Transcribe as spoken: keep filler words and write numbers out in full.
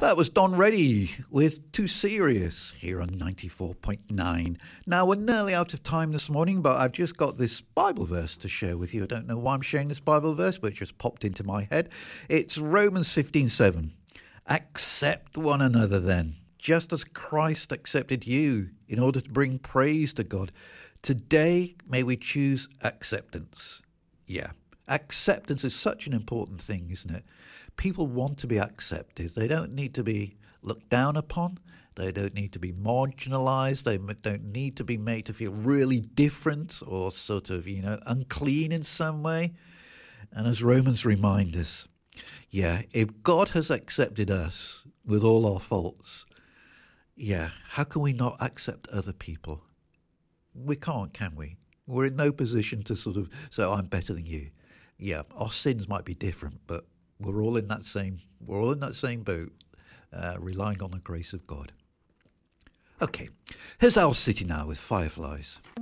That was Don Reddy with Too Serious here on ninety-four point nine. Now, we're nearly out of time this morning, but I've just got this Bible verse to share with you. I don't know why I'm sharing this Bible verse, but it just popped into my head. It's Romans fifteen seven. Accept one another then, just as Christ accepted you in order to bring praise to God. Today, may we choose acceptance. Yeah, acceptance is such an important thing, isn't it? People want to be accepted. They don't need to be looked down upon. They don't need to be marginalized. They don't need to be made to feel really different or sort of, you know, unclean in some way. And as Romans remind us, yeah, if God has accepted us with all our faults, yeah, how can we not accept other people? We can't, can we? We're in no position to sort of say, oh, I'm better than you. Yeah, our sins might be different, but we're all in that same, we're all in that same boat, uh, relying on the grace of God. Okay, here's Owl City now with Fireflies.